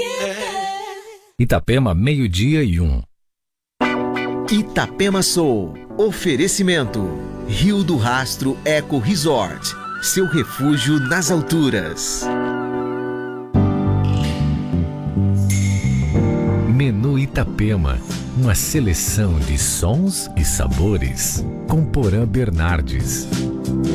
Itapema, 12:01. Itapema Soul. Oferecimento. Rio do Rastro Eco Resort. Seu refúgio nas alturas. Menu Itapema. Uma seleção de sons e sabores. Com Porã Bernardes.